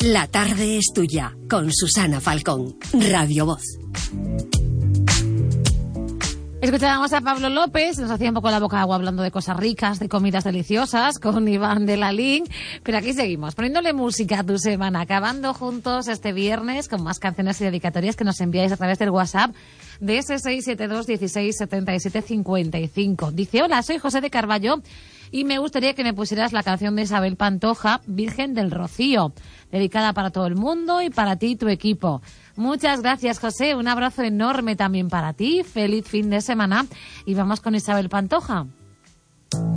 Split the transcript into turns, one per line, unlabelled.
La tarde es tuya, con Susana Falcón, Radio Voz.
Escuchábamos a Pablo López, nos hacía un poco la boca agua hablando de cosas ricas, de comidas deliciosas, con Iván de la Lin, pero aquí seguimos, poniéndole música a tu semana, acabando juntos este viernes con más canciones y dedicatorias que nos enviáis a través del WhatsApp de ese 672 16 77 55. Dice: hola, soy José de Carballo y me gustaría que me pusieras la canción de Isabel Pantoja, Virgen del Rocío, dedicada para todo el mundo y para ti y tu equipo. Muchas gracias, José. Un abrazo enorme también para ti. Feliz fin de semana. Y vamos con Isabel Pantoja.